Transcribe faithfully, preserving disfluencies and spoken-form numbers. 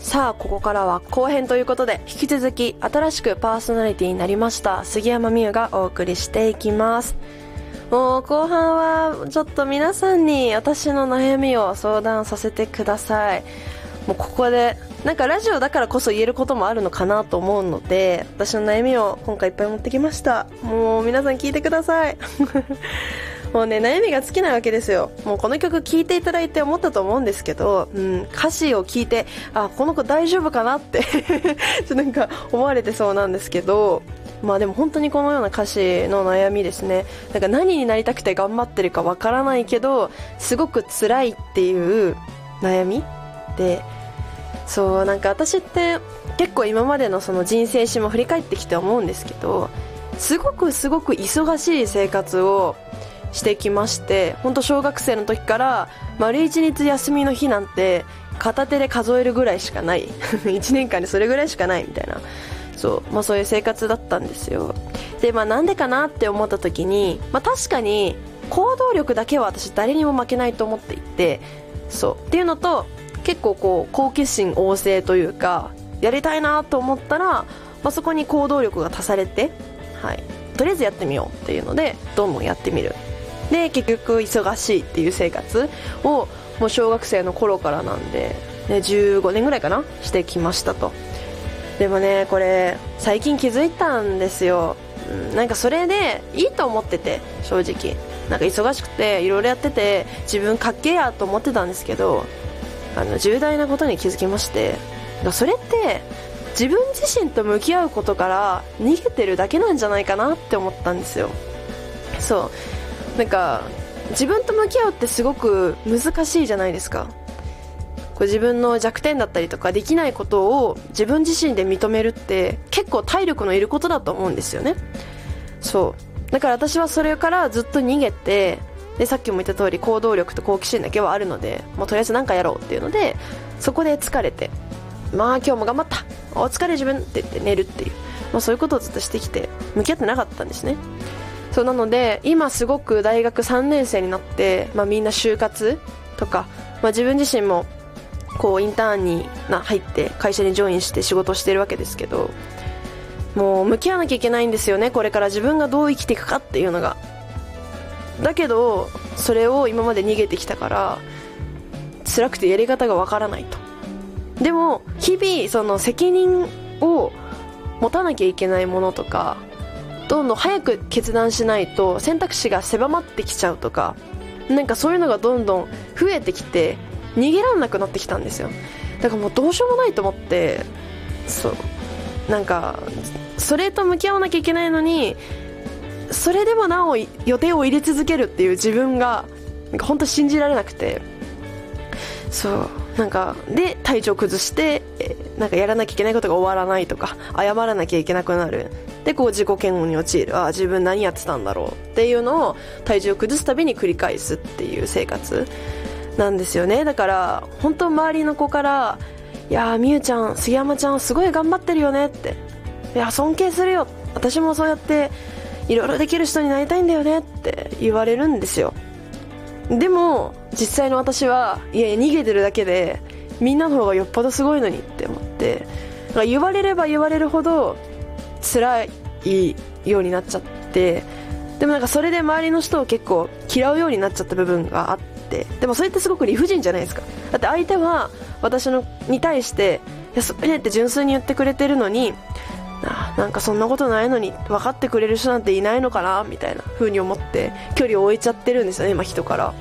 さあここからは後編ということで、引き続き新しくパーソナリティになりました杉山美優がお送りしていきます。もう後半はちょっと皆さんに私の悩みを相談させてください。もうここでなんかラジオだからこそ言えることもあるのかなと思うので、私の悩みを今回いっぱい持ってきました。もう皆さん聞いてくださいもうね、悩みが尽きないわけですよ。もうこの曲聴いていただいて思ったと思うんですけど、うん、歌詞を聞いて、あ、この子大丈夫かなってちょっとなんか思われてそうなんですけど、まあでも本当にこのような歌詞の悩みですね。なんか何になりたくて頑張ってるかわからないけど、すごく辛いっていう悩みで、そう、なんか私って結構今までのその人生史も振り返ってきて思うんですけど、すごくすごく忙しい生活をしてきまして、本当小学生の時から丸一日休みの日なんて片手で数えるぐらいしかないいちねんかんでそれぐらいしかないみたいな、そう、まあ、そういう生活だったんですよ。で、まあなんでかなって思った時に、まあ確かに行動力だけは私誰にも負けないと思っていて、そうっていうのと、結構こう好奇心旺盛というか、やりたいなと思ったら、まあ、そこに行動力が足されて、はい、とりあえずやってみようっていうのでどんどんやってみる。で結局忙しいっていう生活をもう小学生の頃からなんで、ね、じゅうごねんぐらいかなしてきましたと。でもね、これ最近気づいたんですよ、うん、なんかそれでいいと思ってて、正直なんか忙しくていろいろやってて自分かっけえやと思ってたんですけど、あの重大なことに気づきまして、それって自分自身と向き合うことから逃げてるだけなんじゃないかなって思ったんですよ。そう、なんか自分と向き合うってすごく難しいじゃないですか。こう自分の弱点だったりとかできないことを自分自身で認めるって結構体力のいることだと思うんですよね。そうだから私はそれからずっと逃げて、でさっきも言った通り行動力と好奇心だけはあるので、もうとりあえず何かやろうっていうので、そこで疲れて、まあ今日も頑張った、お疲れ自分って言って寝るっていう、まあ、そういうことをずっとしてきて向き合ってなかったんですね。そうなので今すごく大学さんねん生になって、まあ、みんな就活とか、まあ、自分自身もこうインターンにな入って会社にジョインして仕事をしてるわけですけど、もう向き合わなきゃいけないんですよね、これから自分がどう生きていくかっていうのが。だけどそれを今まで逃げてきたから辛くてやり方がわからないと。でも日々その責任を持たなきゃいけないものとか、どんどん早く決断しないと選択肢が狭まってきちゃうとか、なんかそういうのがどんどん増えてきて逃げらんなくなってきたんですよ。だからもうどうしようもないと思って、そうなんかそれと向き合わなきゃいけないのに、それでもなお予定を入れ続けるっていう自分がなんか本当信じられなくて、そうなんかで体調崩して、えなんかやらなきゃいけないことが終わらないとか、謝らなきゃいけなくなる、でこう自己嫌悪に陥る、あ自分何やってたんだろうっていうのを体調を崩すたびに繰り返すっていう生活なんですよね。だから本当周りの子から、いやーみゆちゃん杉山ちゃんすごい頑張ってるよねって、いや尊敬するよ、私もそうやっていろいろできる人になりたいんだよねって言われるんですよ。でも実際の私は、いや逃げてるだけでみんなの方がよっぽどすごいのにって思って、だから言われれば言われるほど辛いようになっちゃって、でもなんかそれで周りの人を結構嫌うようになっちゃった部分があって、でもそれってすごく理不尽じゃないですか。だって相手は私のに対していやそれって純粋に言ってくれてるのに、あなんかそんなことないのに分かってくれる人なんていないのかなみたいな風に思って距離を置いちゃってるんですよね、今人から。